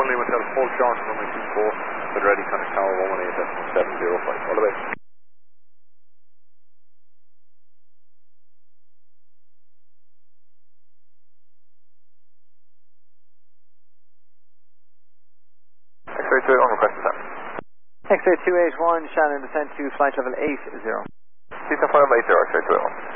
Lima Hotel, full short, runway 24, but ready, contact tower 118.705. All the best. X-ray 281, request descent. X-ray 281, Shannon, descent to flight level 80. Season 580, X-ray 281.